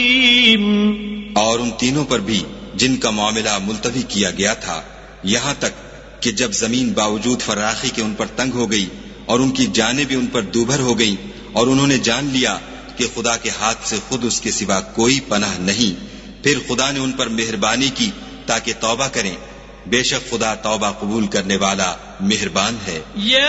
और उन तीनों पर भी जिनका मामला मुलतवी किया गया था, यहाँ तक कि जब जमीन बावजूद फराखी के उन पर तंग हो गई और उनकी जानें भी उन पर दूभर हो गई और उन्होंने जान लिया कि खुदा के हाथ से खुद उसके सिवा कोई पनाह नहीं, फिर खुदा ने उन पर मेहरबानी की ताकि तौबा करें। बेशक खुदा तौबा कबूल करने वाला मेहरबान है।